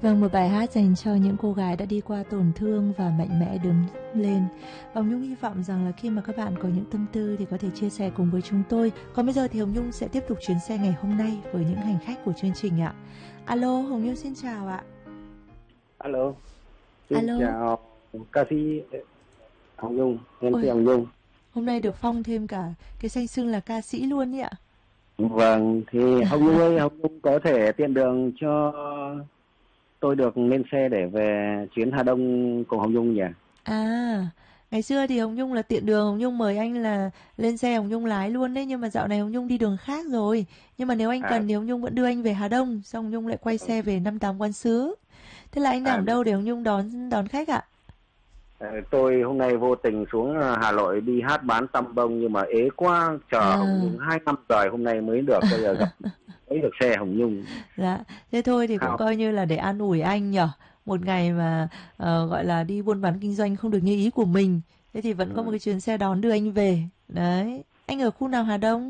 Vâng, một bài hát dành cho những cô gái đã đi qua tổn thương và mạnh mẽ đứng lên. Hồng Nhung hy vọng rằng là khi mà các bạn có những tâm tư thì có thể chia sẻ cùng với chúng tôi. Còn bây giờ thì Hồng Nhung sẽ tiếp tục chuyến xe ngày hôm nay với những hành khách của chương trình ạ. Alo, Hồng Nhung xin chào ạ. Alo, xin Alo. chào ca sĩ Hồng Nhung, MC Hồng Nhung. Hôm nay được phong thêm cả cái danh xưng là ca sĩ luôn nhỉ ạ? Vâng, thì Hồng Nhung ơi, Hồng Nhung có thể tiện đường cho tôi được lên xe để về chuyến Hà Đông cùng Hồng Nhung nhỉ? À, ngày xưa thì Hồng Nhung là tiện đường, Hồng Nhung mời anh là lên xe Hồng Nhung lái luôn đấy. Nhưng mà dạo này Hồng Nhung đi đường khác rồi. Nhưng mà nếu anh cần thì Hồng Nhung vẫn đưa anh về Hà Đông. Xong Hồng Nhung lại quay xe về 58 Quán Sứ. Thế là anh đang ở đâu để Hồng Nhung đón khách ạ? Tôi hôm nay vô tình xuống Hà Nội đi hát bán tăm bông nhưng mà ế quá, chờ Hồng Nhung 2 năm rồi hôm nay mới được, bây giờ gặp mới được xe Hồng Nhung. Dạ, thế thôi thì cũng coi như là để an ủi anh nhở. Một ngày mà gọi là đi buôn bán kinh doanh không được như ý của mình. Thế thì vẫn có một cái chuyến xe đón đưa anh về. Đấy, anh ở khu nào Hà Đông?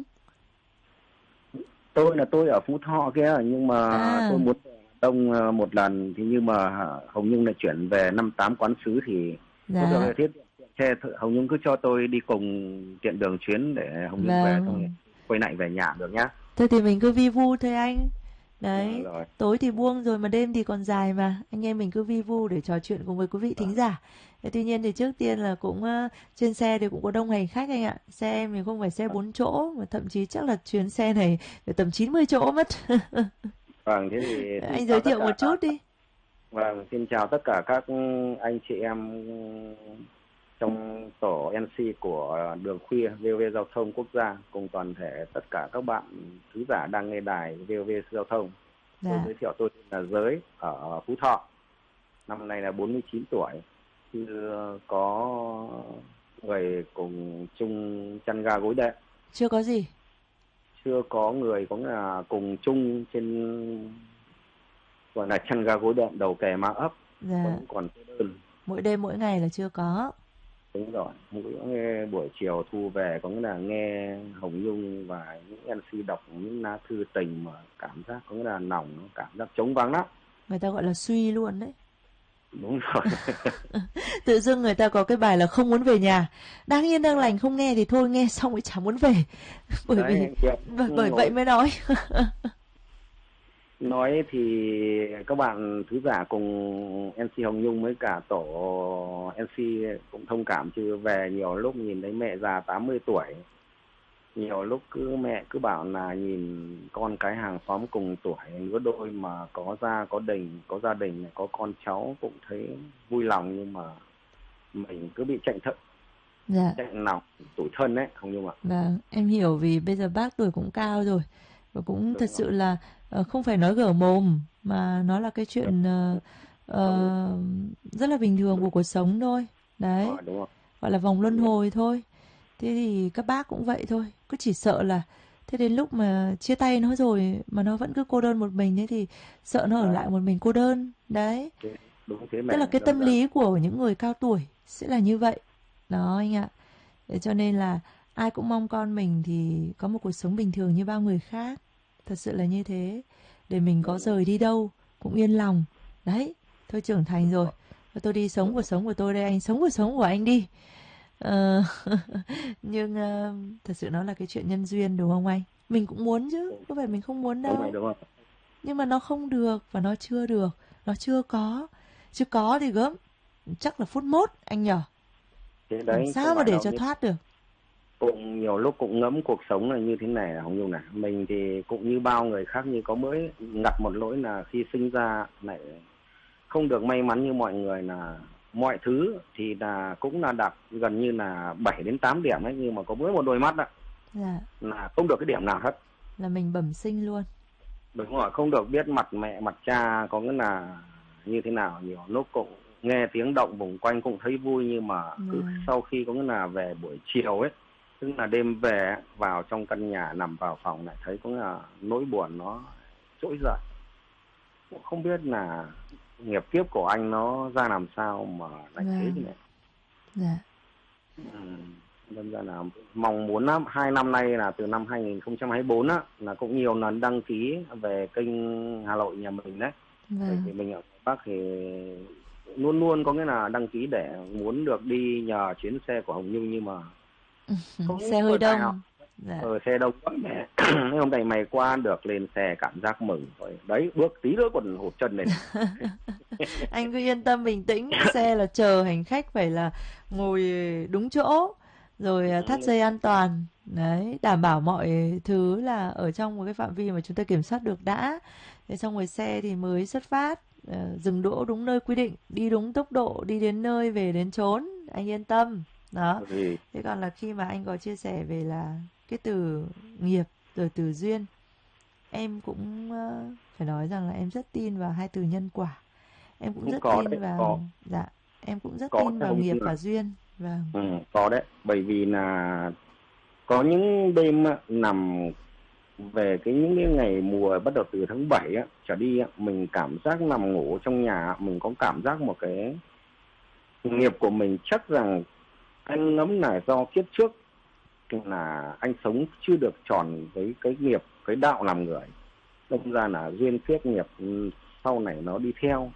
Tôi ở Phú Thọ kia, nhưng mà tôi muốn về Hà Đông một lần, thì nhưng mà Hồng Nhung lại chuyển về 58 Quán Sứ thì có được thiết xe Hồng Nhung cứ cho tôi đi cùng tiện đường chuyến để Hồng Nhung về xong quay lại về nhà được nhá. Thôi thì mình cứ vi vu thôi anh. Đấy, tối thì buông rồi mà đêm thì còn dài mà. Anh em mình cứ vi vu để trò chuyện cùng với quý vị thính giả. Tuy nhiên thì trước tiên là cũng trên xe thì cũng có đông hành khách anh ạ. Xe em thì không phải xe 4 chỗ, mà thậm chí chắc là chuyến xe này phải tầm 90 chỗ mất. Vâng, thế thì anh giới thiệu một chút đi. Vâng, xin chào tất cả các anh chị em trong tổ MC của Đường Khuya VOV Giao thông Quốc gia, cùng toàn thể tất cả các bạn khán giả đang nghe đài VOV Giao thông. Tôi giới thiệu tôi là Giới ở Phú Thọ, năm nay là 49 tuổi, có người cùng chung chăn ga gối đệm. Chưa có gì? Chưa có người có là cùng chung trên gọi là chăn ga gối đệm đầu kè má ấp. Vẫn còn đơn. Mỗi đêm mỗi ngày là chưa có. Đúng rồi, mỗi buổi chiều thu về có nghĩa là nghe Hồng Nhung và những MC đọc những lá thư tình mà cảm giác có nghĩa là lòng, cảm giác trống vắng lắm. Người ta gọi là suy luôn đấy. Đúng rồi. Tự dưng người ta có cái bài là không muốn về nhà, đang yên đang lành không nghe thì thôi, nghe xong mới chả muốn về. Bởi vậy mới nói. Nói thì các bạn thứ giả cùng MC Hồng Nhung với cả tổ MC cũng thông cảm, chứ về nhiều lúc nhìn thấy mẹ già 80 tuổi, nhiều lúc mẹ cứ bảo là nhìn con cái hàng xóm cùng tuổi lứa đôi mà có gia đình có con cháu cũng thấy vui lòng, nhưng mà mình cứ bị chạy lòng tủi thân đấy Hồng Nhung ạ. Vâng, em hiểu, vì bây giờ bác tuổi cũng cao rồi và cũng thật sự là không phải nói gở mồm, mà nó là cái chuyện rất là bình thường của cuộc sống thôi. Đấy, gọi là vòng luân hồi thôi. Thế thì các bác cũng vậy thôi, cứ chỉ sợ là thế đến lúc mà chia tay nó rồi mà nó vẫn cứ cô đơn một mình, thế thì sợ nó ở lại một mình cô đơn. Đấy, tức là cái tâm lý của những người cao tuổi sẽ là như vậy đó anh ạ. Để cho nên là ai cũng mong con mình thì có một cuộc sống bình thường như bao người khác. Thật sự là như thế. Để mình có rời đi đâu cũng yên lòng. Đấy, thôi trưởng thành rồi, tôi đi sống cuộc sống của tôi đây, anh sống cuộc sống của anh đi. Nhưng thật sự nó là cái chuyện nhân duyên, đúng không anh? Mình cũng muốn chứ, có phải mình không muốn đâu. Nhưng mà nó không được và nó chưa được, nó chưa có. Chứ có thì gớm, chắc là phút mốt anh nhở. Làm sao mà để cho thoát được. Cũng nhiều lúc cũng ngẫm cuộc sống là như thế này là Hồng Nhung này. Mình thì cũng như bao người khác, như có mới gặp một lỗi là khi sinh ra lại không được may mắn như mọi người, là mọi thứ thì là cũng là đạt gần như là 7 đến 8 điểm ấy, nhưng mà có mỗi một đôi mắt đó là không được cái điểm nào hết. Là mình bẩm sinh luôn. Đúng rồi, không được biết mặt mẹ mặt cha có nghĩa là như thế nào. Nhiều lúc cũng nghe tiếng động vùng quanh cũng thấy vui, nhưng mà cứ sau khi có nghĩa là về buổi chiều ấy, tức là đêm về vào trong căn nhà nằm vào phòng lại thấy có nghĩa là nỗi buồn nó trỗi dậy. Cũng không biết là nghiệp kiếp của anh nó ra làm sao mà lại thế như này. Dạ. Nên ra là mong muốn lắm. 2 năm nay là từ năm 2024 á, là cũng nhiều lần đăng ký về kênh Hà Nội nhà mình đấy. Bởi Vâng. vì mình ở Bắc thì luôn luôn có nghĩa là đăng ký để muốn được đi nhờ chuyến xe của Hồng Nhung, nhưng mà không Xe có hơi tài nào. đông. Dạ. Xe đông quá mẹ. Hôm nay mày qua được lên xe cảm giác mừng rồi. Đấy, bước tí nữa còn hụt chân này. Anh cứ yên tâm bình tĩnh, xe là chờ hành khách phải là ngồi đúng chỗ, rồi thắt dây an toàn. Đấy, đảm bảo mọi thứ là ở trong một cái phạm vi mà chúng ta kiểm soát được đã. Thế xong rồi xe thì mới xuất phát, dừng đỗ đúng nơi quy định, đi đúng tốc độ, đi đến nơi về đến chốn, anh yên tâm. Đó. Thì Thế còn là khi mà anh có chia sẻ về là cái từ nghiệp rồi từ duyên, em cũng phải nói rằng là em rất tin vào hai từ nhân quả. Em cũng cũng rất có tin đấy, vào, dạ, em cũng rất có tin chứ vào không nghiệp như và là duyên. Vâng. có đấy. Bởi vì là có những đêm á, nằm về những cái ngày mùa bắt đầu từ tháng 7 á trở đi á, mình cảm giác nằm ngủ trong nhà, mình có cảm giác một cái nghiệp của mình chắc rằng anh ngẫm là do kiếp trước là anh sống chưa được tròn với cái nghiệp, cái đạo làm người, đâm ra là duyên kiếp nghiệp sau này nó đi theo.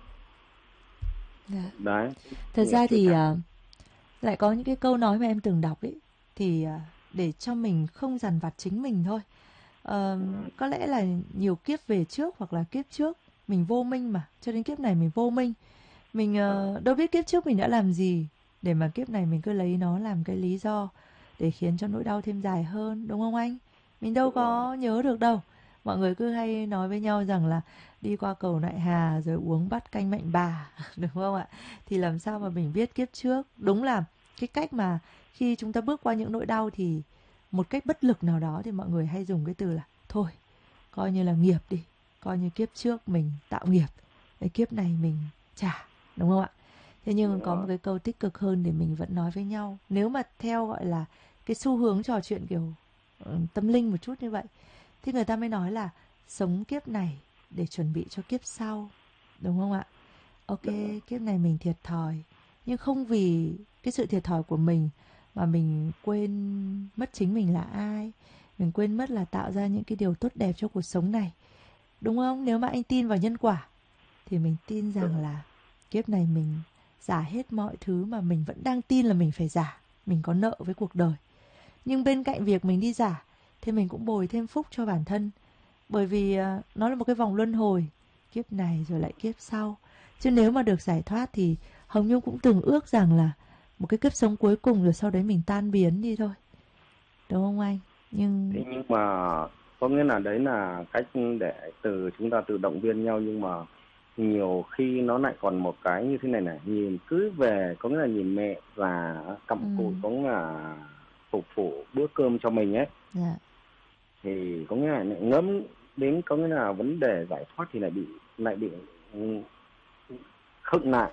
Dạ. Đấy, Thật nghiệp ra chưa thì chặt. lại có những cái câu nói mà em từng đọc ấy, thì để cho mình không dằn vặt chính mình thôi. Có lẽ là nhiều kiếp về trước hoặc là kiếp trước mình vô minh mà, cho đến kiếp này mình vô minh. Mình đâu biết kiếp trước mình đã làm gì để mà kiếp này mình cứ lấy nó làm cái lý do để khiến cho nỗi đau thêm dài hơn, đúng không anh? Mình đâu Đúng rồi. có nhớ được đâu. Mọi người cứ hay nói với nhau rằng là đi qua cầu Nại Hà rồi uống bát canh Mạnh Bà, đúng không ạ? Thì làm sao mà mình biết kiếp trước? Đúng là cái cách mà khi chúng ta bước qua những nỗi đau thì một cách bất lực nào đó thì mọi người hay dùng cái từ là thôi, coi như là nghiệp đi, coi như kiếp trước mình tạo nghiệp, cái kiếp này mình trả, đúng không ạ? Thế nhưng Đúng có một rồi. cái câu tích cực hơn để mình vẫn nói với nhau. Nếu mà theo gọi là cái xu hướng trò chuyện kiểu tâm linh một chút như vậy, thì người ta mới nói là sống kiếp này để chuẩn bị cho kiếp sau, đúng không ạ? Ok, kiếp này mình thiệt thòi, nhưng không vì cái sự thiệt thòi của mình mà mình quên mất chính mình là ai, mình quên mất là tạo ra những cái điều tốt đẹp cho cuộc sống này, đúng không? Nếu mà anh tin vào nhân quả thì mình tin rằng là kiếp này mình giả hết mọi thứ mà mình vẫn đang tin là mình phải giả, mình có nợ với cuộc đời. Nhưng bên cạnh việc mình đi giả thì mình cũng bồi thêm phúc cho bản thân, bởi vì nó là một cái vòng luân hồi, kiếp này rồi lại kiếp sau. Chứ nếu mà được giải thoát thì Hồng Nhung cũng từng ước rằng là một cái kiếp sống cuối cùng rồi sau đấy mình tan biến đi thôi, đúng không anh? Nhưng Thế nhưng mà có nghĩa là đấy là cách để chúng ta tự động viên nhau, nhưng mà nhiều khi nó lại còn một cái như thế này này, nhìn cứ về có nghĩa là nhìn mẹ già cặm cụi, có nghĩa là phục vụ bữa cơm cho mình ấy, dạ, thì có nghĩa là lại ngẫm đến có nghĩa là vấn đề giải thoát thì lại bị khựng lại.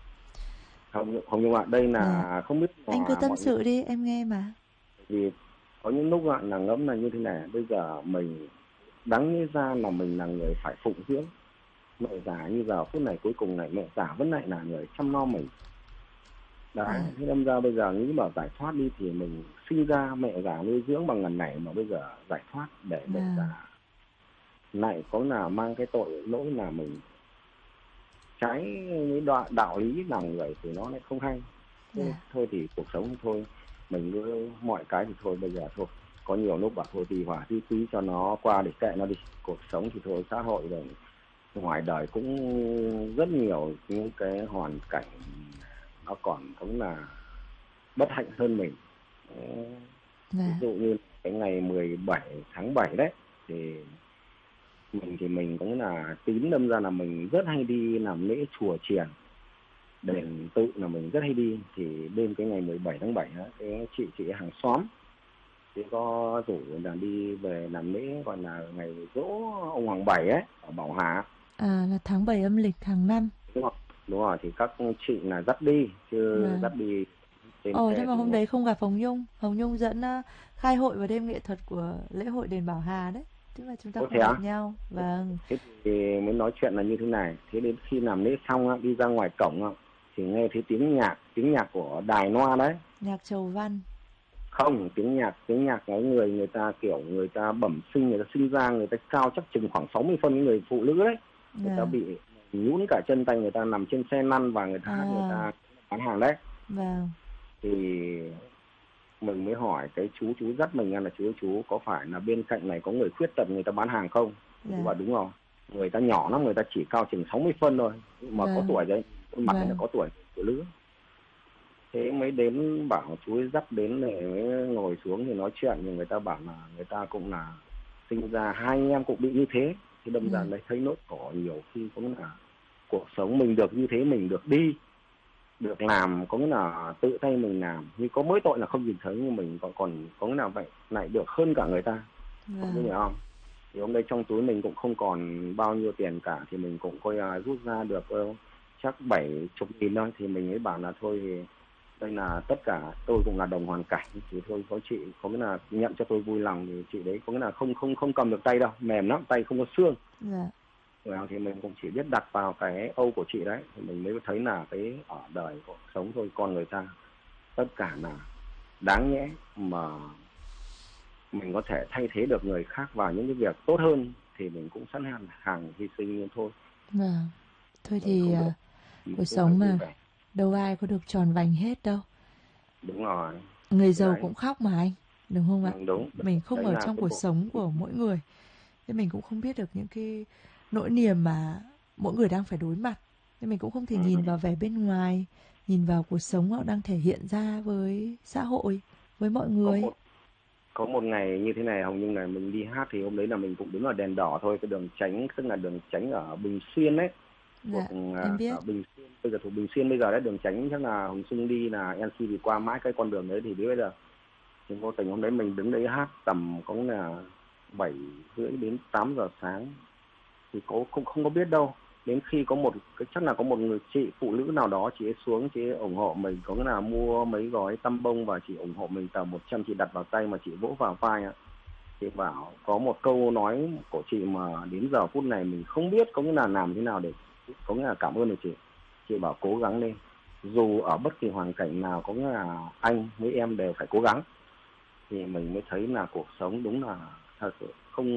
Hồng Nhung ạ, đây dạ, là không biết anh cứ là tâm mọi người, sự đi em nghe mà. vì có những lúc ạ là ngẫm là như thế này, bây giờ mình đáng nghĩ ra là mình là người phải phụng dưỡng mẹ già, như giờ phút này cuối cùng này mẹ già vẫn lại là người chăm lo mình. Đấy, Dạ, thế đâm ra bây giờ nghĩ bảo giải thoát đi thì mình sinh ra mẹ già nuôi dưỡng bằng ngần này, mà bây giờ giải thoát để mẹ dạ, già lại có là mang cái tội lỗi là mình trái với đoạn đạo lý làm người thì nó lại không hay. Thế dạ, thôi thì cuộc sống thôi, mình cứ mọi cái thì thôi bây giờ thôi, có nhiều lúc bảo thôi thì hỏa tí tí cho nó qua để kệ nó đi, cuộc sống thì thôi, xã hội rồi ngoài đời cũng rất nhiều những cái hoàn cảnh nó còn cũng là bất hạnh hơn mình. Ví dạ, dụ như cái ngày 17 tháng 7 đấy, thì mình cũng là tín, đâm ra là mình rất hay đi làm lễ chùa chiền đền tự, là mình rất hay đi. Thì đêm cái ngày 17 tháng 7 đó, cái chị hàng xóm thì có rủ là đi về làm lễ gọi là ngày giỗ ông Hoàng Bảy ấy ở Bảo Hà. là tháng 7 âm lịch hàng năm. Đúng rồi, đúng rồi, thì các chị là dắt đi chứ Vâng. dắt đi trên Thế xe mà thì hôm đấy không gặp Hồng Nhung. Hồng Nhung dẫn khai hội và đêm nghệ thuật của lễ hội đền Bảo Hà đấy. Thế mà chúng ta có không thế á. gặp nhau. Vâng. Thế thì mới nói chuyện là như thế này, thế đến khi làm lễ xong á, đi ra ngoài cổng á, thì nghe thấy tiếng nhạc của đài loa đấy. Nhạc Chầu Văn. Không, tiếng nhạc cái người ta kiểu người ta bẩm sinh, người ta sinh ra người ta cao chắc chừng khoảng 60 phân, người phụ nữ đấy, người ta Dạ. bị nhũn cả chân tay, người ta nằm trên xe lăn và người ta bán hàng đấy. Vâng. Thì mình mới hỏi cái chú dắt mình ra là chú có phải là bên cạnh này có người khuyết tật người ta bán hàng không? Chú bảo đúng rồi, người ta nhỏ lắm, người ta chỉ cao chừng 60 phân thôi mà có tuổi đấy, mặt này là có tuổi của lứa. Thế mới đến bảo chú ấy dắt đến để mới ngồi xuống thì nói chuyện, thì người ta bảo là người ta cũng là sinh ra hai anh em cũng bị như thế, thì đâm ra đấy thấy nỗi khổ nhiều khi cũng là cuộc sống mình được như thế, mình được đi được làm, có nghĩa là tự tay mình làm, nhưng có mỗi tội là không nhìn thấy, nhưng mình còn có nghĩa là vậy lại được hơn cả người ta, không hiểu không? Thì hôm nay trong túi mình cũng không còn bao nhiêu tiền cả, thì mình cũng coi rút ra được chắc 70.000 thôi, thì mình mới bảo là thôi thì đây là tất cả tôi cũng là đồng hoàn cảnh, thì thôi có chị có nghĩa là nhận cho tôi vui lòng, thì chị đấy có nghĩa là không cầm được tay đâu, mềm lắm, tay không có xương. Thì mình cũng chỉ biết đặt vào cái âu của chị đấy, thì mình mới thấy là cái ở đời cuộc sống thôi, con người ta tất cả là đáng nhẽ mà mình có thể thay thế được người khác vào những cái việc tốt hơn thì mình cũng sẵn sàng hy sinh như thôi. Thôi thì cuộc sống mà đâu ai có được tròn vành hết đâu. Đúng rồi. Người giàu cũng khóc mà anh, đúng không ạ? Đúng. Mình không ở trong cuộc sống của mỗi người, nên mình cũng không biết được những cái nỗi niềm mà mỗi người đang phải đối mặt. Nên mình cũng không thể nhìn vào vẻ bên ngoài, nhìn vào cuộc sống họ đang thể hiện ra với xã hội, với mọi người. Có một ngày như thế này, Hồng Nhung này, mình đi hát thì hôm đấy là mình cũng đứng ở đèn đỏ thôi, cái đường tránh, tức là đường tránh ở Bình Xuyên ấy. Em biết. Ở Bình Xuyên, bây giờ thuộc Bình Xuyên bây giờ đấy, đường tránh chắc là Hồng Xuân đi là MC thì qua mãi cái con đường đấy, thì bây giờ thì vô tình hôm đấy mình đứng đấy hát tầm có là 7:30 đến 8 giờ sáng, thì không có biết đâu, đến khi có một cái chắc là có một người chị phụ nữ nào đó, chị ấy xuống, chị ấy ủng hộ mình, có nghĩa là mua mấy gói tăm bông và chị ủng hộ mình tầm 100, chị đặt vào tay mà chị vỗ vào vai ạ. Chị bảo có một câu nói của chị mà đến giờ phút này mình không biết có nghĩa là làm thế nào để có nghĩa là cảm ơn được chị. Chị bảo cố gắng lên, dù ở bất kỳ hoàn cảnh nào có nghĩa là anh với em đều phải cố gắng. Thì mình mới thấy là cuộc sống đúng là thật sự không,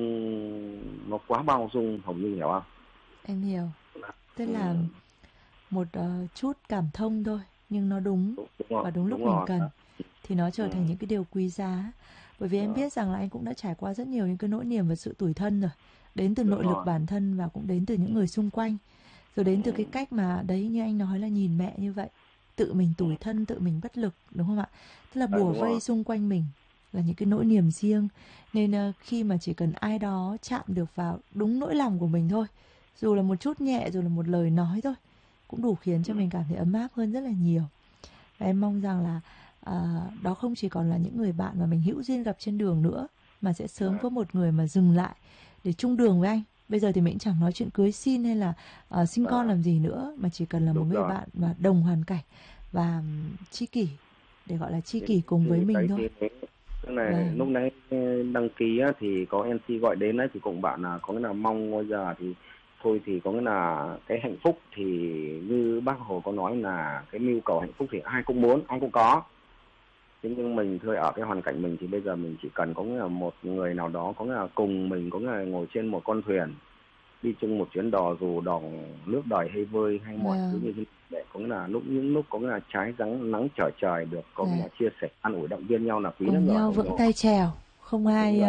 nó quá bao dung, Hồng Như hiểu không? Em hiểu. Tức là một chút cảm thông thôi, nhưng nó đúng và đúng lúc mình cần, thì nó trở thành những cái điều quý giá. Bởi vì em biết rằng là anh cũng đã trải qua rất nhiều những cái nỗi niềm và sự tủi thân rồi, đến từ nội lực bản thân và cũng đến từ những người xung quanh, rồi đến từ cái cách mà đấy như anh nói là nhìn mẹ như vậy, tự mình tủi thân, tự mình bất lực, đúng không ạ? Tức là bùa vây xung quanh mình là những cái nỗi niềm riêng, nên khi mà chỉ cần ai đó chạm được vào đúng nỗi lòng của mình thôi, dù là một chút nhẹ, dù là một lời nói thôi, cũng đủ khiến cho mình cảm thấy ấm áp hơn rất là nhiều. Và em mong rằng là đó không chỉ còn là những người bạn mà mình hữu duyên gặp trên đường nữa, mà sẽ sớm có một người mà dừng lại để chung đường với anh. Bây giờ thì mình chẳng nói chuyện cưới xin hay là sinh con làm gì nữa, mà chỉ cần là một người bạn mà đồng hoàn cảnh và tri kỷ, để gọi là tri kỷ cùng với mình thôi. Cái này lúc nãy đăng ký á, thì có MC gọi đến đấy, thì cũng bảo là có nghĩa là mong bây giờ thì thôi, thì có nghĩa là cái hạnh phúc thì như bác Hồ có nói là cái mưu cầu hạnh phúc thì ai cũng muốn, ai cũng có. Thế nhưng mình thôi, ở cái hoàn cảnh mình thì bây giờ mình chỉ cần có nghĩa là một người nào đó có nghĩa là cùng mình, có nghĩa là ngồi trên một con thuyền đi chung một chuyến đò, dù đò nước đời hay vơi hay mọi thứ như thế, để có nghĩa là những lúc có nghĩa là trái nắng trở trời được, có nghĩa là chia sẻ an ủi động viên nhau là quý lắm rồi. Cùng nhau vững tay chèo, không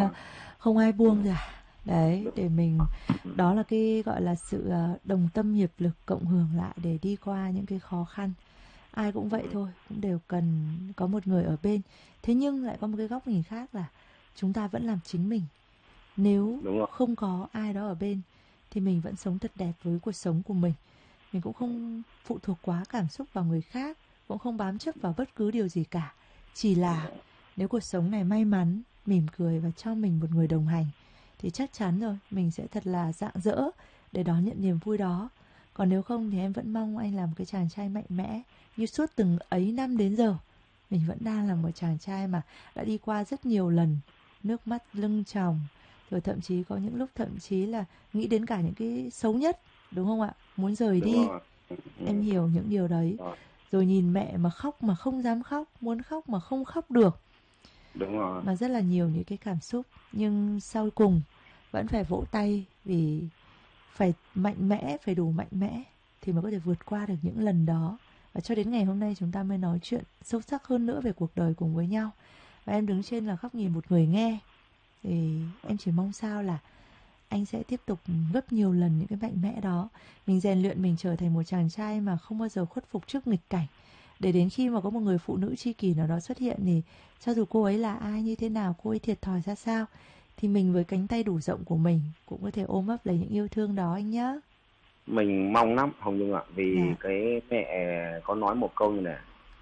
ai buông ra. Đấy, để mình, đó là cái gọi là sự đồng tâm hiệp lực cộng hưởng lại để đi qua những cái khó khăn. Ai cũng vậy thôi, cũng đều cần có một người ở bên. Thế nhưng lại có một cái góc nhìn khác là chúng ta vẫn làm chính mình. Nếu không có ai đó ở bên thì mình vẫn sống thật đẹp với cuộc sống của mình. Mình cũng không phụ thuộc quá cảm xúc vào người khác, cũng không bám chấp vào bất cứ điều gì cả. Chỉ là nếu cuộc sống này may mắn, mỉm cười và cho mình một người đồng hành, thì chắc chắn rồi, mình sẽ thật là rạng rỡ để đón nhận niềm vui đó. Còn nếu không thì em vẫn mong anh là một cái chàng trai mạnh mẽ, như suốt từng ấy năm đến giờ mình vẫn đang là một chàng trai mà đã đi qua rất nhiều lần nước mắt lưng tròng, rồi thậm chí có những lúc thậm chí là nghĩ đến cả những cái xấu nhất, đúng không ạ? Muốn rời đi. Em hiểu những điều đấy. Rồi nhìn mẹ mà khóc mà không dám khóc, muốn khóc mà không khóc được. Đúng rồi. Mà rất là nhiều những cái cảm xúc, nhưng sau cùng vẫn phải vỗ tay vì phải mạnh mẽ, phải đủ mạnh mẽ thì mới có thể vượt qua được những lần đó. Và cho đến ngày hôm nay chúng ta mới nói chuyện sâu sắc hơn nữa về cuộc đời cùng với nhau. Và em đứng trên là góc nhìn một người nghe, thì em chỉ mong sao là anh sẽ tiếp tục gấp nhiều lần những cái mạnh mẽ đó. Mình rèn luyện mình trở thành một chàng trai mà không bao giờ khuất phục trước nghịch cảnh. Để đến khi mà có một người phụ nữ tri kỷ nào đó xuất hiện thì cho dù cô ấy là ai, như thế nào, cô ấy thiệt thòi ra sao, thì mình với cánh tay đủ rộng của mình cũng có thể ôm ấp lấy những yêu thương đó anh nhé. Mình mong lắm Hồng Nhung ạ, vì cái mẹ có nói một câu như này: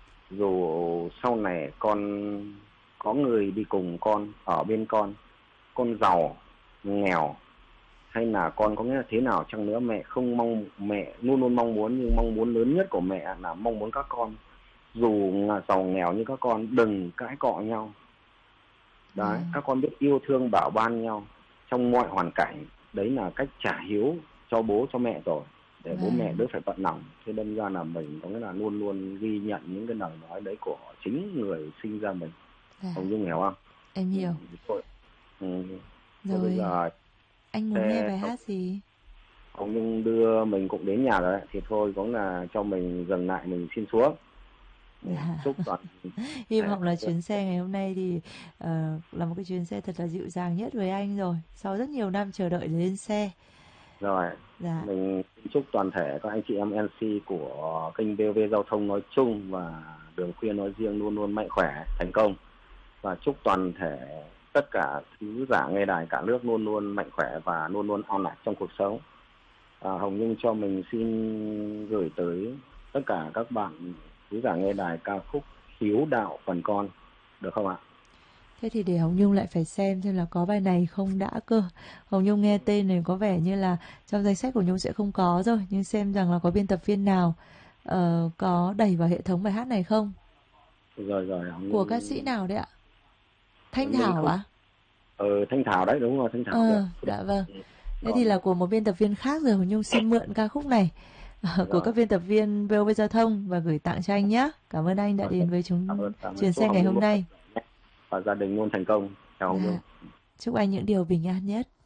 dù sau này con có người đi cùng con, ở bên con giàu, nghèo, hay là con có nghĩa là thế nào chăng nữa, mẹ luôn luôn mong muốn, nhưng mong muốn lớn nhất của mẹ là mong muốn các con dù là giàu nghèo như các con đừng cãi cọ nhau. Đấy, các con biết yêu thương bảo ban nhau trong mọi hoàn cảnh. Đấy là cách trả hiếu cho bố cho mẹ rồi, để bố mẹ đỡ phải bận lòng. Thế đâm ra là mình có nghĩa là luôn luôn ghi nhận những cái lời nói đấy của chính người sinh ra mình. Hồng Nhung hiểu không? Em hiểu. Rồi bây giờ anh muốn nghe bài hát gì? Hồng Nhung đưa mình cũng đến nhà rồi đấy, thì thôi cũng là cho mình dừng lại, mình xin xuống. Chúc toàn hy vọng là chuyến xe ngày hôm nay thì là một cái chuyến xe thật là dịu dàng nhất với anh rồi, sau rất nhiều năm chờ đợi để lên xe. Rồi, mình chúc toàn thể các anh chị em MC của kênh VOV Giao thông nói chung và Đường Khuya nói riêng luôn luôn mạnh khỏe, thành công. Và chúc toàn thể tất cả khán giả nghe đài cả nước luôn luôn mạnh khỏe và luôn luôn an lạc trong cuộc sống. Hồng Nhung cho mình xin gửi tới tất cả các bạn khán giả nghe đài ca khúc Hiếu Đạo Phần Con, được không ạ? Thế thì để Hồng Nhung lại phải xem là có bài này không đã cơ. Hồng Nhung nghe tên này có vẻ như là trong danh sách của Nhung sẽ không có rồi, nhưng xem rằng là có biên tập viên nào có đẩy vào hệ thống bài hát này không? Rồi Hồng Nhung... Của ca sĩ nào đấy ạ? Thanh Thảo à? Thanh Thảo đấy, đúng rồi, Thanh Thảo. Dạ vâng. Thế thì là của một biên tập viên khác rồi. Hồng Nhung xin mượn ca khúc này của các biên tập viên VOV Giao thông và gửi tặng cho anh nhé. Cảm ơn anh đã đến với chuyến xe ngày hôm nay. Và gia đình luôn thành công. Chào Hồng Nhung. Chúc anh những điều bình an nhất.